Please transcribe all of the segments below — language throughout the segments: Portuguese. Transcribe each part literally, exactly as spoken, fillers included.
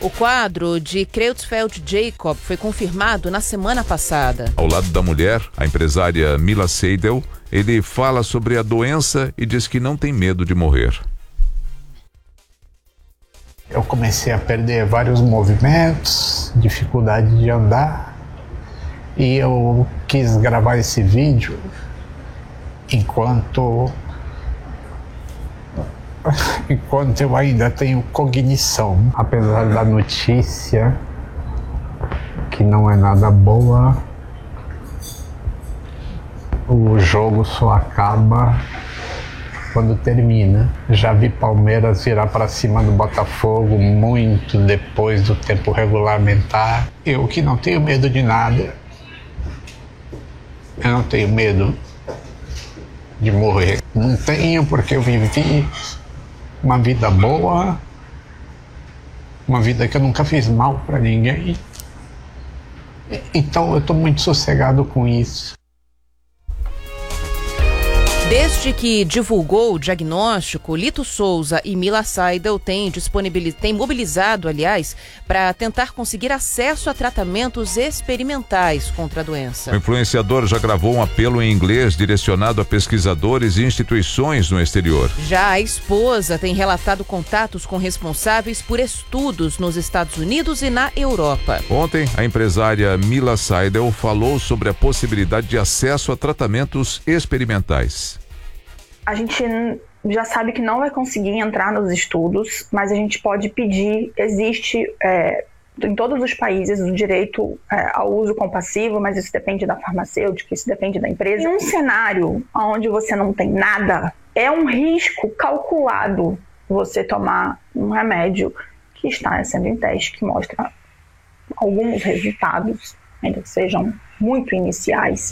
O quadro de Creutzfeldt-Jakob foi confirmado na semana passada. Ao lado da mulher, a empresária Mila Seidel, ele fala sobre a doença e diz que não tem medo de morrer. Eu comecei a perder vários movimentos, dificuldade de andar, e eu quis gravar esse vídeo enquanto, enquanto eu ainda tenho cognição. Apesar da notícia, que não é nada boa, o jogo só acaba quando termina. Já vi Palmeiras virar para cima do Botafogo muito depois do tempo regulamentar. Eu que não tenho medo de nada, eu não tenho medo de morrer. Não tenho, porque eu vivi uma vida boa, uma vida que eu nunca fiz mal para ninguém. Então eu estou muito sossegado com isso. Desde que divulgou o diagnóstico, Lito Souza e Mila Seidel têm, disponibiliz... têm mobilizado, aliás, para tentar conseguir acesso a tratamentos experimentais contra a doença. O influenciador já gravou um apelo em inglês direcionado a pesquisadores e instituições no exterior. Já a esposa tem relatado contatos com responsáveis por estudos nos Estados Unidos e na Europa. Ontem, a empresária Mila Seidel falou sobre a possibilidade de acesso a tratamentos experimentais. A gente já sabe que não vai conseguir entrar nos estudos, mas a gente pode pedir. Existe é, em todos os países o direito é, ao uso compassivo, mas isso depende da farmacêutica, isso depende da empresa. Em um cenário onde você não tem nada, é um risco calculado você tomar um remédio que está sendo em teste, que mostra alguns resultados, ainda que sejam muito iniciais.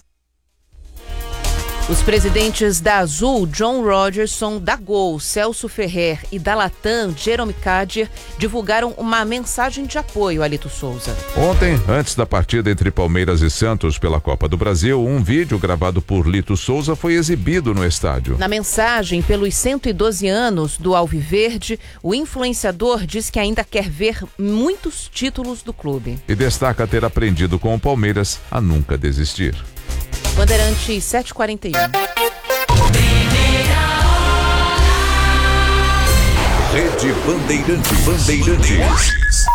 Os presidentes da Azul, John Rogerson, da Gol, Celso Ferrer e da Latam, Jerome Kadir, divulgaram uma mensagem de apoio a Lito Souza. Ontem, antes da partida entre Palmeiras e Santos pela Copa do Brasil, um vídeo gravado por Lito Souza foi exibido no estádio. Na mensagem, pelos cento e doze anos do Alviverde, o influenciador diz que ainda quer ver muitos títulos do clube. E destaca ter aprendido com o Palmeiras a nunca desistir. Bandeirantes sete e quarenta e um. Rede Bandeirantes. Bandeirantes.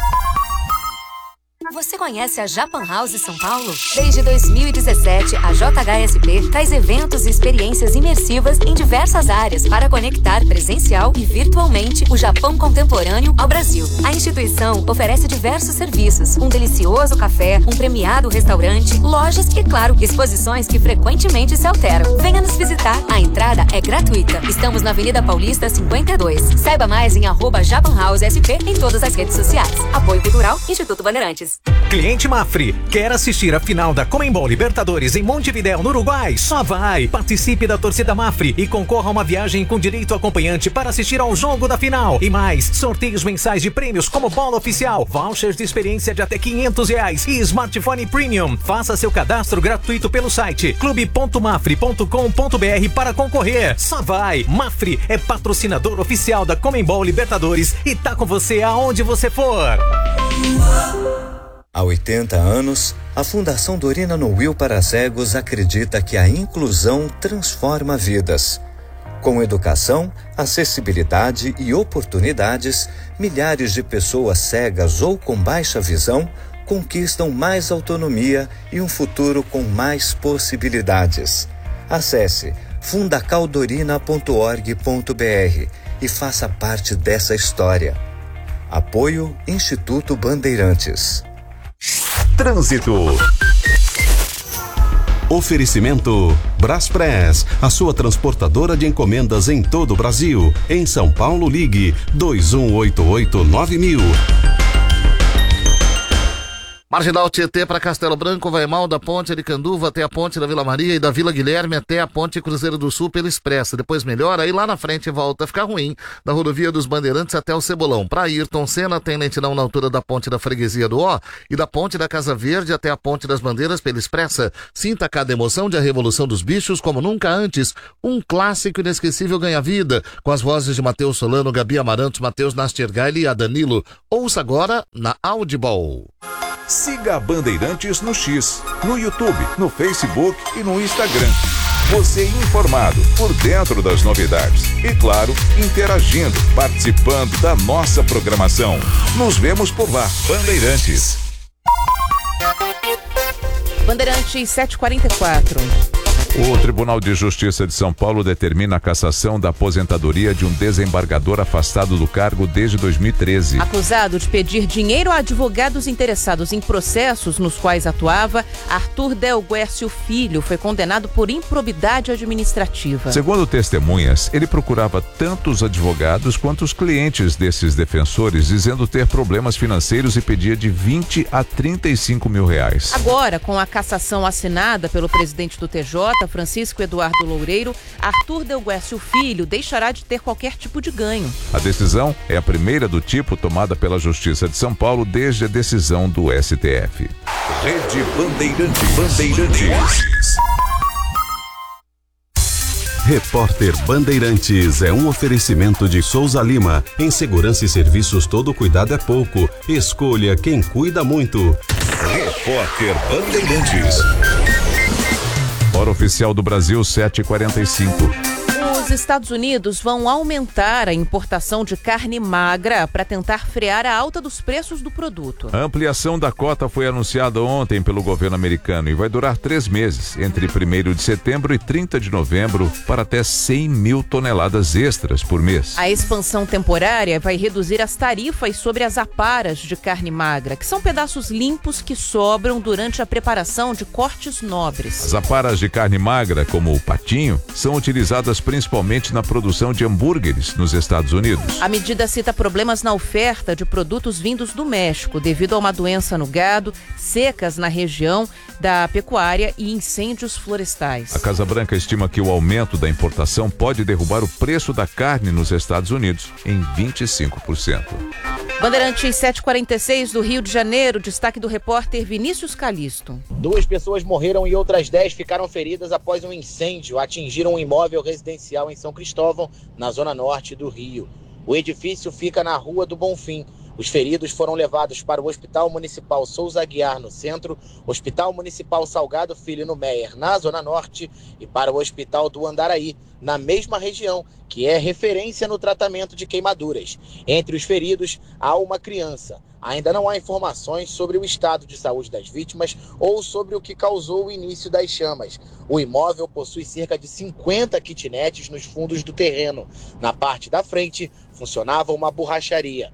Você conhece a Japan House São Paulo? Desde dois mil e dezessete, a J H S P traz eventos e experiências imersivas em diversas áreas para conectar presencial e virtualmente o Japão contemporâneo ao Brasil. A instituição oferece diversos serviços, um delicioso café, um premiado restaurante, lojas e, claro, exposições que frequentemente se alteram. Venha nos visitar. A entrada é gratuita. Estamos na Avenida Paulista cinquenta e dois. Saiba mais em arroba Japan House S P em todas as redes sociais. Apoio Cultural, Instituto Bandeirantes. Cliente Mafre, quer assistir a final da Conmebol Libertadores em Montevidéu, no Uruguai? Só vai! Participe da torcida Mafre e concorra a uma viagem com direito acompanhante para assistir ao jogo da final. E mais, sorteios mensais de prêmios como bola oficial, vouchers de experiência de até quinhentos reais e smartphone premium. Faça seu cadastro gratuito pelo site clube ponto mafre ponto com ponto br para concorrer. Só vai! Mafre é patrocinador oficial da Conmebol Libertadores e tá com você aonde você for. Há oitenta anos, a Fundação Dorina Noil para Cegos acredita que a inclusão transforma vidas. Com educação, acessibilidade e oportunidades, milhares de pessoas cegas ou com baixa visão conquistam mais autonomia e um futuro com mais possibilidades. Acesse fundacaldorina ponto org ponto br e faça parte dessa história. Apoio Instituto Bandeirantes. Trânsito. Oferecimento Braspress, a sua transportadora de encomendas em todo o Brasil. Em São Paulo, ligue dois um oito oito nove mil. Marginal Tietê para Castelo Branco vai mal da ponte Aricanduva até a ponte da Vila Maria e da Vila Guilherme até a ponte Cruzeiro do Sul pela Expressa. Depois melhora e lá na frente volta a ficar ruim da rodovia dos Bandeirantes até o Cebolão. Para Ayrton Senna tem lentidão na altura da ponte da Freguesia do Ó e da ponte da Casa Verde até a ponte das Bandeiras pela Expressa. Sinta cada emoção de A Revolução dos Bichos como nunca antes. Um clássico inesquecível ganha vida com as vozes de Matheus Solano, Gabi Amarantos, Matheus Nastergaile e a Danilo. Ouça agora na Audible. Siga a Bandeirantes no X, no YouTube, no Facebook e no Instagram. Você informado, por dentro das novidades. E claro, interagindo, participando da nossa programação. Nos vemos por lá. Bandeirantes. Bandeirantes sete e quarenta e quatro. O Tribunal de Justiça de São Paulo determina a cassação da aposentadoria de um desembargador afastado do cargo desde dois mil e treze. Acusado de pedir dinheiro a advogados interessados em processos nos quais atuava, Arthur Del Guercio Filho foi condenado por improbidade administrativa. Segundo testemunhas, ele procurava tanto os advogados quanto os clientes desses defensores, dizendo ter problemas financeiros e pedia de vinte a trinta e cinco mil reais. Agora, com a cassação assinada pelo presidente do T J, Francisco Eduardo Loureiro, Arthur Del Guercio Filho deixará de ter qualquer tipo de ganho. A decisão é a primeira do tipo tomada pela Justiça de São Paulo desde a decisão do S T F. Rede Bandeirantes. Bandeirantes. Repórter Bandeirantes é um oferecimento de Souza Lima. Em segurança e serviços, todo cuidado é pouco. Escolha quem cuida muito. Repórter Bandeirantes. Hora oficial do Brasil, sete e quarenta e cinco. Os Estados Unidos vão aumentar a importação de carne magra para tentar frear a alta dos preços do produto. A ampliação da cota foi anunciada ontem pelo governo americano e vai durar três meses, entre primeiro de setembro e trinta de novembro, para até cem mil toneladas extras por mês. A expansão temporária vai reduzir as tarifas sobre as aparas de carne magra, que são pedaços limpos que sobram durante a preparação de cortes nobres. As aparas de carne magra, como o patinho, são utilizadas principalmente na produção de hambúrgueres nos Estados Unidos. A medida cita problemas na oferta de produtos vindos do México, devido a uma doença no gado, secas na região da pecuária e incêndios florestais. A Casa Branca estima que o aumento da importação pode derrubar o preço da carne nos Estados Unidos em vinte e cinco por cento. Bandeirantes sete e quarenta e seis do Rio de Janeiro, destaque do repórter Vinícius Calisto. Duas pessoas morreram e outras dez ficaram feridas após um incêndio atingir um imóvel residencial em São Cristóvão, na zona norte do Rio. O edifício fica na Rua do Bonfim. Os feridos foram levados para o Hospital Municipal Souza Aguiar, no centro, Hospital Municipal Salgado Filho, no Meier, na zona norte, e para o Hospital do Andaraí, na mesma região, que é referência no tratamento de queimaduras. Entre os feridos, há uma criança. Ainda não há informações sobre o estado de saúde das vítimas ou sobre o que causou o início das chamas. O imóvel possui cerca de cinquenta kitnets nos fundos do terreno. Na parte da frente, funcionava uma borracharia.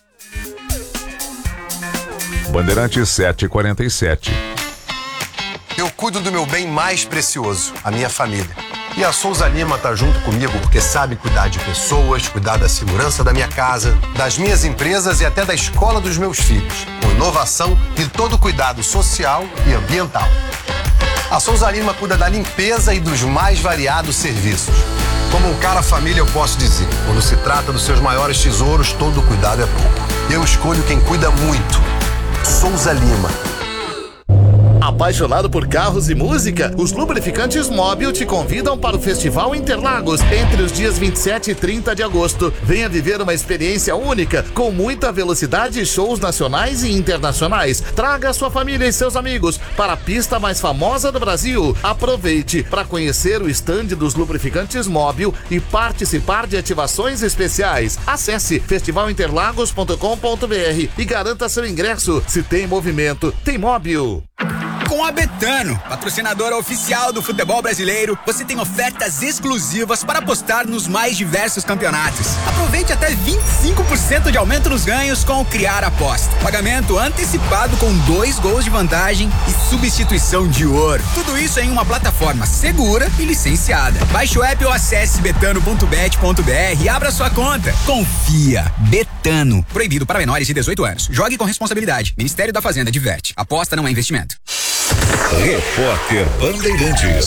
Bandeirantes sete e quarenta e sete. Eu cuido do meu bem mais precioso, a minha família. E a Souza Lima tá junto comigo porque sabe cuidar de pessoas, cuidar da segurança da minha casa, das minhas empresas e até da escola dos meus filhos, com inovação e todo cuidado social e ambiental. A Souza Lima cuida da limpeza e dos mais variados serviços. Como um cara família, eu posso dizer, quando se trata dos seus maiores tesouros, todo cuidado é pouco. Eu escolho quem cuida muito. Souza Lima. Apaixonado por carros e música? Os lubrificantes Móbil te convidam para o Festival Interlagos entre os dias vinte e sete e trinta de agosto. Venha viver uma experiência única com muita velocidade e shows nacionais e internacionais. Traga sua família e seus amigos para a pista mais famosa do Brasil. Aproveite para conhecer o estande dos lubrificantes Móbil e participar de ativações especiais. Acesse festival interlagos ponto com ponto br e garanta seu ingresso. Se tem movimento, tem Móbil. Com Com a Betano, patrocinadora oficial do futebol brasileiro, você tem ofertas exclusivas para apostar nos mais diversos campeonatos. Aproveite até vinte e cinco por cento de aumento nos ganhos com o Criar Aposta. Pagamento antecipado com dois gols de vantagem e substituição de ouro. Tudo isso em uma plataforma segura e licenciada. Baixe o app ou acesse betano ponto bet ponto br e abra sua conta. Confia. Betano. Proibido para menores de dezoito anos. Jogue com responsabilidade. Ministério da Fazenda diverte. Aposta não é investimento. Repórter Bandeirantes.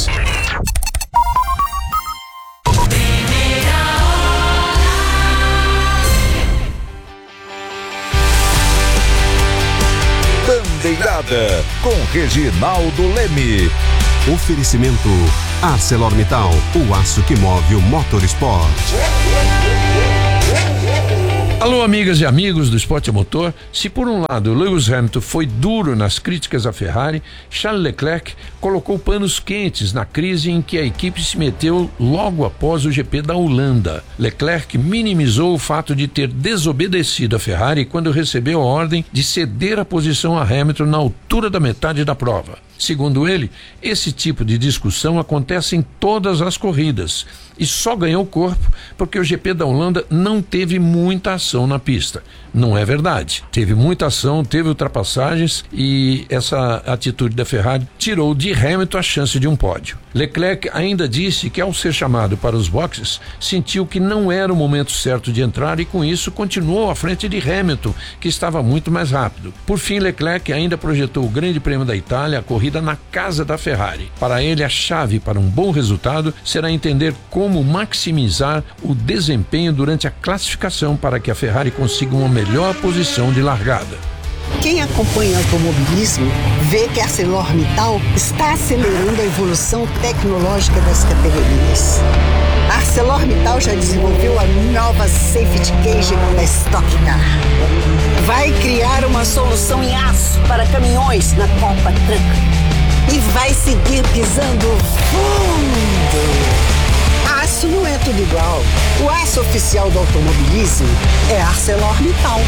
Bandeirada com Reginaldo Leme. Oferecimento ArcelorMittal, o aço que move o Motorsport. Alô, amigas e amigos do esporte a motor. Se por um lado Lewis Hamilton foi duro nas críticas à Ferrari, Charles Leclerc colocou panos quentes na crise em que a equipe se meteu logo após o G P da Holanda. Leclerc minimizou o fato de ter desobedecido a Ferrari quando recebeu a ordem de ceder a posição a Hamilton na altura da metade da prova. Segundo ele, esse tipo de discussão acontece em todas as corridas e só ganhou corpo porque o G P da Holanda não teve muita ação na pista. Não é verdade. Teve muita ação, teve ultrapassagens e essa atitude da Ferrari tirou de Hamilton a chance de um pódio. Leclerc ainda disse que ao ser chamado para os boxes, sentiu que não era o momento certo de entrar e com isso continuou à frente de Hamilton, que estava muito mais rápido. Por fim, Leclerc ainda projetou o Grande Prêmio da Itália, a corrida na casa da Ferrari. Para ele, a chave para um bom resultado será entender como maximizar o desempenho durante a classificação para que a Ferrari consiga uma melhor posição de largada. Quem acompanha automobilismo vê que a ArcelorMittal está acelerando a evolução tecnológica das categorias. A ArcelorMittal já desenvolveu a nova Safety Cage da Stock Car. Vai criar uma solução em aço para caminhões na Copa Truck. E vai seguir pisando fundo. Aço não é tudo igual. O aço oficial do automobilismo é ArcelorMittal.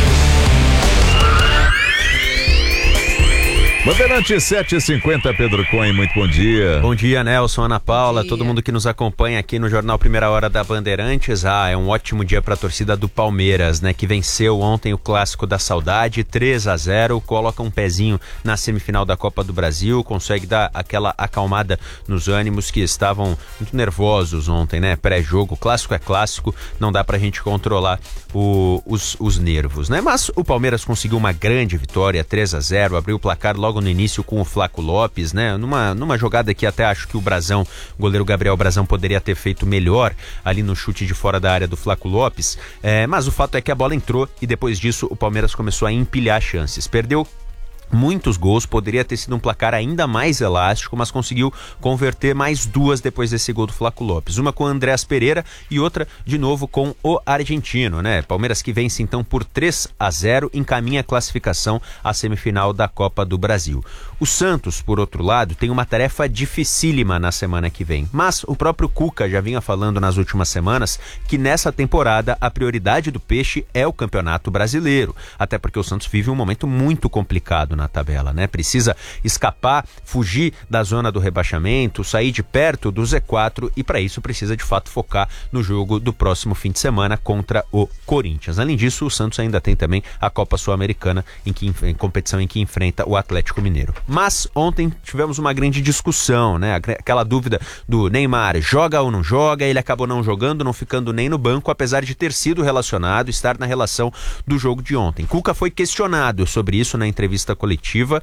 Bandeirante sete e cinquenta, Pedro Cohen, muito bom dia. Bom dia, Nelson, Ana Paula, todo mundo que nos acompanha aqui no Jornal Primeira Hora da Bandeirantes. Ah, é um ótimo dia para a torcida do Palmeiras, né, que venceu ontem o Clássico da Saudade, três a zero, coloca um pezinho na semifinal da Copa do Brasil, consegue dar aquela acalmada nos ânimos que estavam muito nervosos ontem, né, pré-jogo. Clássico é clássico, não dá pra gente controlar o, os, os nervos, né, mas o Palmeiras conseguiu uma grande vitória, três a zero, abriu o placar logo no início com o Flaco Lopes, né? Numa, numa jogada que até acho que o Brazão, o goleiro Gabriel Brazão poderia ter feito melhor ali no chute de fora da área do Flaco Lopes, é, mas o fato é que a bola entrou e depois disso o Palmeiras começou a empilhar chances. Perdeu muitos gols, poderia ter sido um placar ainda mais elástico, mas conseguiu converter mais duas depois desse gol do Flaco Lopes. Uma com o Andréas Pereira e outra de novo com o argentino, né? Palmeiras que vence então por três a zero, encaminha a classificação à semifinal da Copa do Brasil. O Santos, por outro lado, tem uma tarefa dificílima na semana que vem, mas o próprio Cuca já vinha falando nas últimas semanas que nessa temporada a prioridade do Peixe é o Campeonato Brasileiro, até porque o Santos vive um momento muito complicado na tabela, né? Precisa escapar, fugir da zona do rebaixamento, sair de perto do Z quatro e para isso precisa de fato focar no jogo do próximo fim de semana contra o Corinthians. Além disso, o Santos ainda tem também a Copa Sul-Americana em, que, em competição em que enfrenta o Atlético Mineiro. Mas ontem tivemos uma grande discussão, né? Aquela dúvida do Neymar, joga ou não joga? Ele acabou não jogando, não ficando nem no banco, apesar de ter sido relacionado, estar na relação do jogo de ontem. Cuca foi questionado sobre isso na entrevista coletiva coletiva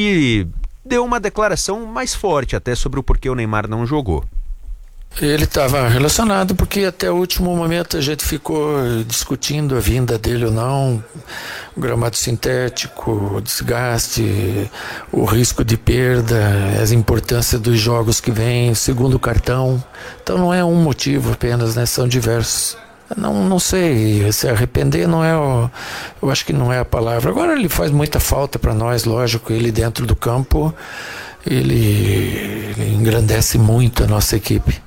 e deu uma declaração mais forte até sobre o porquê o Neymar não jogou. Ele estava relacionado porque até o último momento a gente ficou discutindo a vinda dele ou não, o gramado sintético, o desgaste, o risco de perda, a importância dos jogos que vêm, o segundo cartão. Então não é um motivo apenas, né? São diversos. Não, não sei, se arrepender não é o, eu acho que não é a palavra. Agora ele faz muita falta para nós, lógico, ele dentro do campo, ele, ele engrandece muito a nossa equipe.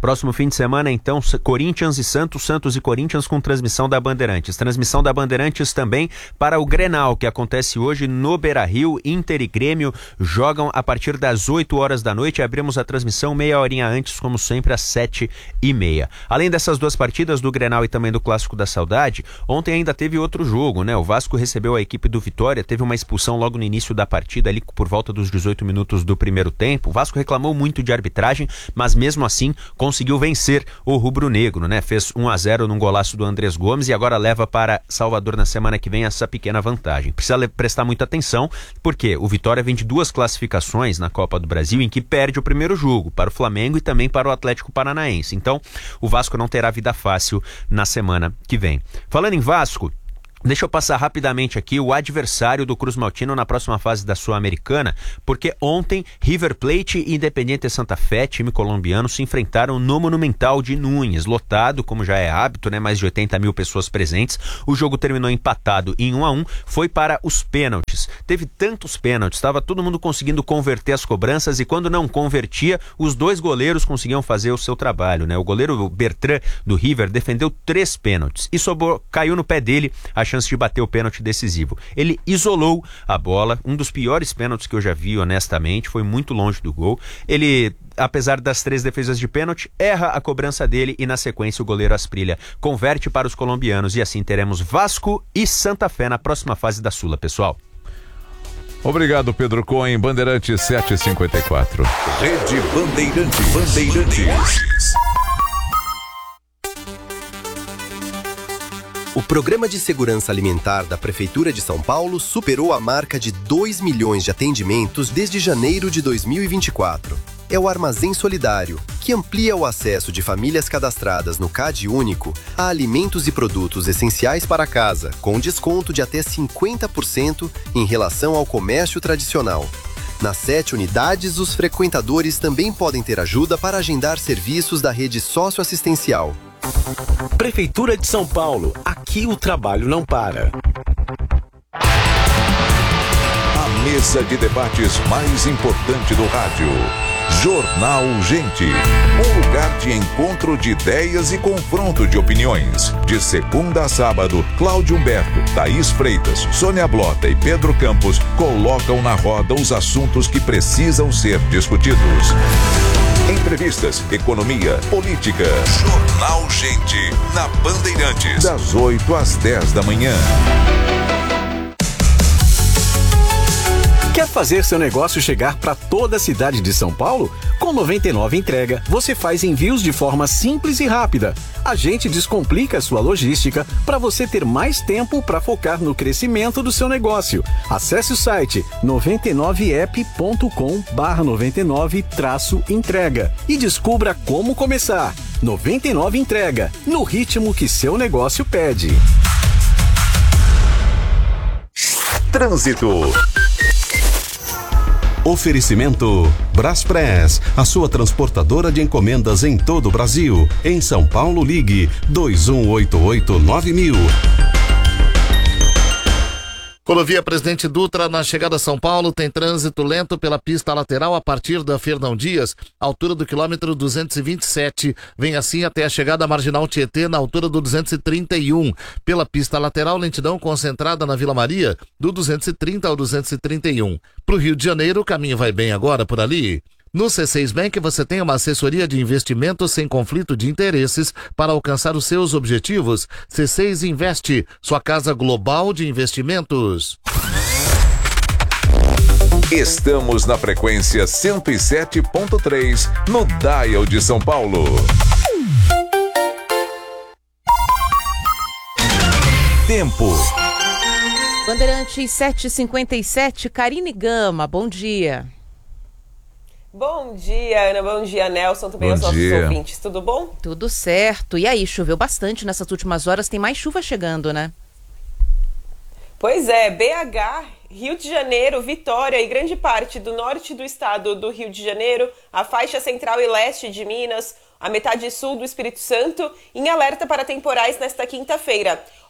Próximo fim de semana, então, Corinthians e Santos, Santos e Corinthians com transmissão da Bandeirantes. Transmissão da Bandeirantes também para o Grenal, que acontece hoje no Beira-Rio. Inter e Grêmio jogam a partir das oito horas da noite. Abrimos a transmissão meia horinha antes, como sempre, às sete e meia. Além dessas duas partidas, do Grenal e também do Clássico da Saudade, ontem ainda teve outro jogo, né? O Vasco recebeu a equipe do Vitória, teve uma expulsão logo no início da partida, ali por volta dos dezoito minutos do primeiro tempo. O Vasco reclamou muito de arbitragem, mas mesmo assim conseguiu vencer o rubro-negro, né? Fez um a zero num golaço do Andrés Gomes e agora leva para Salvador na semana que vem essa pequena vantagem. Precisa prestar muita atenção, porque o Vitória vem de duas classificações na Copa do Brasil em que perde o primeiro jogo para o Flamengo e também para o Atlético Paranaense. Então, o Vasco não terá vida fácil na semana que vem. Falando em Vasco, deixa eu passar rapidamente aqui o adversário do Cruz Maltino na próxima fase da Sul-Americana, porque ontem River Plate e Independiente Santa Fé, time colombiano, se enfrentaram no Monumental de Núñez, lotado, como já é hábito, né? Mais de oitenta mil pessoas presentes. O jogo terminou empatado em um a um, foi para os pênaltis. Teve tantos pênaltis, estava todo mundo conseguindo converter as cobranças e quando não convertia, os dois goleiros conseguiam fazer o seu trabalho, né? O goleiro Bertrand do River defendeu três pênaltis e sobrou, caiu no pé dele a chance de bater o pênalti decisivo. Ele isolou a bola, um dos piores pênaltis que eu já vi, honestamente, foi muito longe do gol. Ele, apesar das três defesas de pênalti, erra a cobrança dele e na sequência o goleiro Asprilla converte para os colombianos e assim teremos Vasco e Santa Fé na próxima fase da Sula, pessoal. Obrigado, Pedro Cohen, Bandeirantes sete e cinquenta e quatro. Rede Bandeirantes. Bandeirantes. O Programa de Segurança Alimentar da Prefeitura de São Paulo superou a marca de dois milhões de atendimentos desde janeiro de dois mil e vinte e quatro. É o Armazém Solidário, que amplia o acesso de famílias cadastradas no C A D Único a alimentos e produtos essenciais para casa, com desconto de até cinquenta por cento em relação ao comércio tradicional. Nas sete unidades, os frequentadores também podem ter ajuda para agendar serviços da rede socioassistencial. Prefeitura de São Paulo, aqui o trabalho não para. A mesa de debates mais importante do rádio. Jornal Gente. Um lugar de encontro de ideias e confronto de opiniões. De segunda a sábado, Cláudio Humberto, Thaís Freitas, Sônia Blota e Pedro Campos colocam na roda os assuntos que precisam ser discutidos. Entrevistas, economia, política. Jornal Gente, na Bandeirantes. Das oito às dez da manhã. Quer fazer seu negócio chegar para toda a cidade de São Paulo? Com noventa e nove Entrega, você faz envios de forma simples e rápida. A gente descomplica a sua logística para você ter mais tempo para focar no crescimento do seu negócio. Acesse o site noventa e nove app ponto com barra noventa e nove traço entrega e descubra como começar. noventa e nove Entrega, no ritmo que seu negócio pede. Trânsito. Oferecimento Braspress, a sua transportadora de encomendas em todo o Brasil. Em São Paulo, ligue dois um oito oito nove mil. Rodovia Presidente Dutra, na chegada a São Paulo, tem trânsito lento pela pista lateral a partir da Fernão Dias, altura do quilômetro duzentos e vinte e sete. Vem assim até a chegada à Marginal Tietê, na altura do duzentos e trinta e um. Pela pista lateral, lentidão concentrada na Vila Maria, do duzentos e trinta ao duzentos e trinta e um. Para o Rio de Janeiro, o caminho vai bem agora por ali. No C seis Bank você tem uma assessoria de investimentos sem conflito de interesses para alcançar os seus objetivos. C seis Investe, sua casa global de investimentos. Estamos na frequência cento e sete ponto três, no Dial de São Paulo. Tempo. Bandeirantes sete e cinquenta e sete, Karine Gama, bom dia. Bom dia, Ana. Bom dia, Nelson. Também aos nossos ouvintes. Tudo bom? Tudo certo. E aí, choveu bastante nessas últimas horas. Tem mais chuva chegando, né? Pois é. B H, Rio de Janeiro, Vitória e grande parte do norte do estado do Rio de Janeiro, a faixa central e leste de Minas, a metade sul do Espírito Santo, em alerta para temporais nesta quinta-feira.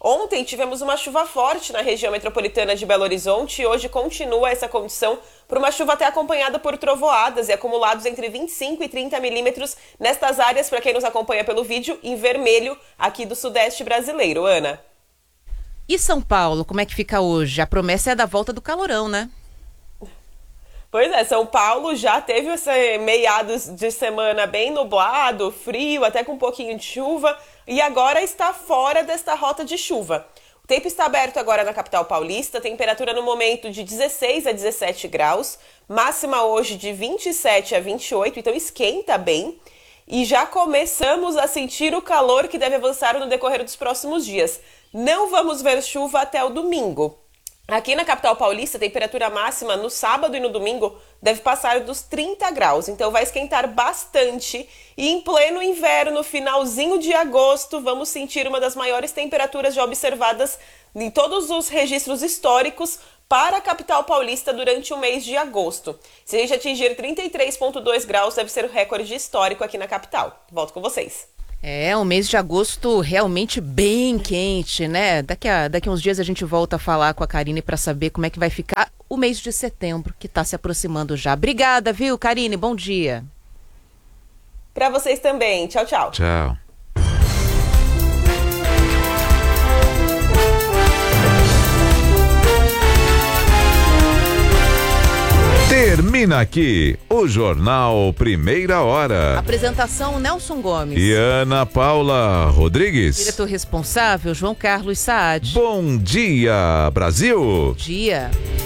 Ontem tivemos uma chuva forte na região metropolitana de Belo Horizonte e hoje continua essa condição para uma chuva até acompanhada por trovoadas e acumulados entre vinte e cinco e trinta milímetros nestas áreas, para quem nos acompanha pelo vídeo, em vermelho aqui do sudeste brasileiro. Ana. E São Paulo, como é que fica hoje? A promessa é da volta do calorão, né? Pois é, São Paulo já teve esse meados de semana bem nublado, frio, até com um pouquinho de chuva, e agora está fora desta rota de chuva. O tempo está aberto agora na capital paulista, temperatura no momento de dezesseis a dezessete graus, máxima hoje de vinte e sete a vinte e oito, então esquenta bem. E já começamos a sentir o calor que deve avançar no decorrer dos próximos dias. Não vamos ver chuva até o domingo. Aqui na capital paulista, a temperatura máxima no sábado e no domingo deve passar dos trinta graus, então vai esquentar bastante. E em pleno inverno, finalzinho de agosto, vamos sentir uma das maiores temperaturas já observadas em todos os registros históricos para a capital paulista durante o mês de agosto. Se a gente atingir trinta e três vírgula dois graus, deve ser o recorde histórico aqui na capital. Volto com vocês. É, um mês de agosto realmente bem quente, né? Daqui a, daqui a uns dias a gente volta a falar com a Karine para saber como é que vai ficar o mês de setembro, que está se aproximando já. Obrigada, viu, Karine? Bom dia. Para vocês também. Tchau, tchau. Tchau. Termina aqui o Jornal Primeira Hora. Apresentação Nelson Gomes. E Ana Paula Rodrigues. Diretor responsável João Carlos Saad. Bom dia, Brasil. Bom dia.